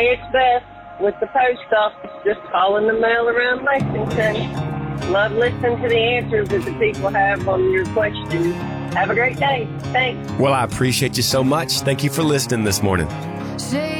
say it's best with the post office, just calling the mail around Lexington. Love listening to the answers that the people have on your questions. Have a great day. Thanks. Well, I appreciate you so much. Thank you for listening this morning. Say